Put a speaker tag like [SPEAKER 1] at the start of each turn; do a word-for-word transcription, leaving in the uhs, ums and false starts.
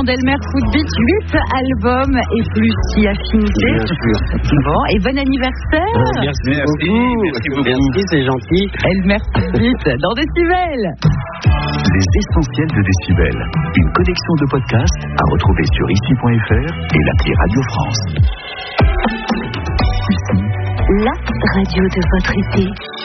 [SPEAKER 1] d'Elmer Footbeat, huit albums et plus si affinité.
[SPEAKER 2] Bien sûr.
[SPEAKER 1] Bon, et bon anniversaire.
[SPEAKER 2] Euh, merci, merci beaucoup. Merci beaucoup. Merci, c'est gentil.
[SPEAKER 1] Elmer Footbeat dans Décibel.
[SPEAKER 3] Les essentiels de Décibel. Une collection de podcasts à retrouver sur ici point f r et l'appli Radio France.
[SPEAKER 4] La radio de votre été.